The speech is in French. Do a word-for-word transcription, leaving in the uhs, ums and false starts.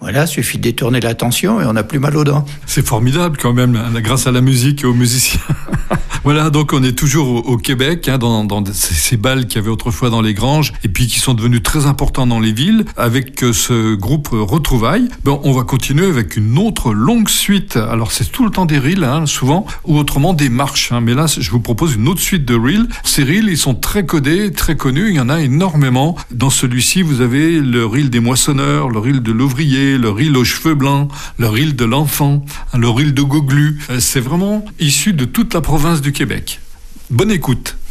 Voilà, suffit de détourner l'attention et on n'a plus mal aux dents. C'est formidable quand même, grâce à la musique et aux musiciens. Voilà, donc on est toujours au, au Québec, hein, dans, dans ces, ces bals qu'il y avait autrefois dans les granges et puis qui sont devenus très importants dans les villes avec euh, ce groupe Retrouvailles. Bon, on va continuer avec une autre longue suite. Alors c'est tout le temps des reels, hein, souvent, ou autrement des marches. Hein. Mais là, je vous propose une autre suite de reels. Ces reels, ils sont très codés, très connus. Il y en a énormément. Dans celui-ci, vous avez le reel des moissonneurs, le reel de l'ouvrier, le reel aux cheveux blancs, le reel de l'enfant, le reel de Goglu. Euh, c'est vraiment issu de toute la province du Québec. Bonne écoute.